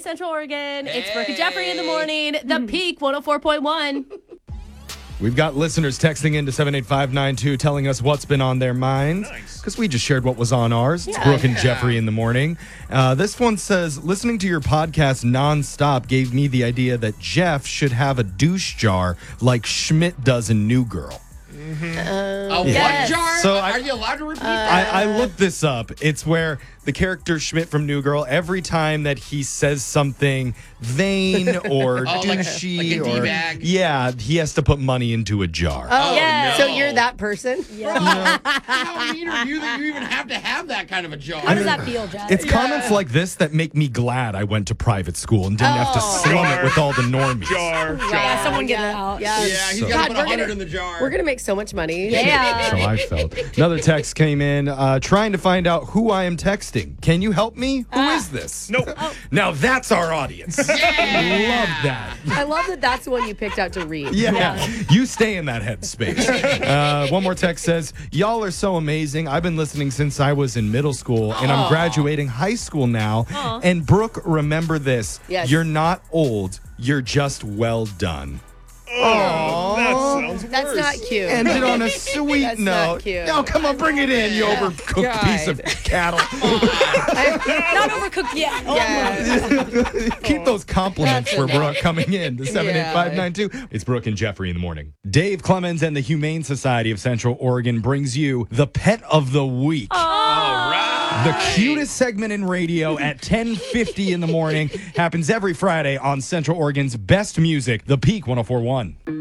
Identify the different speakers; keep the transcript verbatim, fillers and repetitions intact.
Speaker 1: Central Oregon. Hey. It's Brooke and Jeffrey in the morning. The Peak one oh four point one.
Speaker 2: We've got listeners texting into seven eight five nine two telling us what's been on their minds. Because nice. we just shared what was on ours. It's yeah, Brooke and yeah. Jeffrey in the morning. Uh, this one says, listening to your podcast nonstop gave me the idea that Jeff should have a douche jar like Schmidt does in New Girl.
Speaker 3: Mm-hmm. Uh, a yes. what jar? So I, Are you allowed to repeat uh, that?
Speaker 2: I, I looked this up. It's where the character Schmidt from New Girl, every time that he says something vain or oh, douchey like a, like a or D-bag. Yeah, he has to put money into a jar.
Speaker 4: Oh,
Speaker 1: yeah.
Speaker 4: No. So you're that person?
Speaker 1: Yeah.
Speaker 3: No. How mean are you that you even have to have that kind of a jar?
Speaker 1: How does that feel, Jeff?
Speaker 2: It's
Speaker 3: yeah.
Speaker 2: comments like this that make me glad I went to private school and didn't oh. have to slum jar. it with all the normies.
Speaker 3: Jar.
Speaker 1: jar. Yeah, someone get it out.
Speaker 3: Yeah, yeah he's
Speaker 2: so.
Speaker 3: got to put a hundred
Speaker 4: gonna,
Speaker 3: in the jar.
Speaker 4: We're going to make so much money.
Speaker 1: Yeah.
Speaker 2: So I felt. Another text came in uh, trying to find out who I am texting. Can you help me? Who uh, is this?
Speaker 3: Nope.
Speaker 2: Oh. Now that's our audience.
Speaker 3: Yeah.
Speaker 2: Love that.
Speaker 4: I love that that's the one you picked out to read.
Speaker 2: Yeah. yeah. You stay in that headspace. uh, one more text says, y'all are so amazing. I've been listening since I was in middle school, and I'm graduating high school now. Aww. And Brooke, remember this.
Speaker 4: Yes.
Speaker 2: You're not old. You're just well done.
Speaker 3: Oh, that sounds
Speaker 4: That's
Speaker 3: worse.
Speaker 4: not cute.
Speaker 2: Ended on a sweet
Speaker 4: That's
Speaker 2: note.
Speaker 4: Not cute.
Speaker 2: No, come on, bring it in, you overcooked
Speaker 4: God.
Speaker 2: piece of cattle.
Speaker 1: Not overcooked yet.
Speaker 4: Yeah.
Speaker 2: Keep those compliments
Speaker 4: That's
Speaker 2: for
Speaker 4: enough.
Speaker 2: Brooke coming in to seven eight five nine two. It's Brooke and Jeffrey in the morning. Dave Clemens and the Humane Society of Central Oregon brings you the Pet of the Week.
Speaker 1: Oh.
Speaker 3: All right.
Speaker 2: The cutest segment in radio at ten fifty in the morning happens every Friday on Central Oregon's best music, The Peak one oh four point one.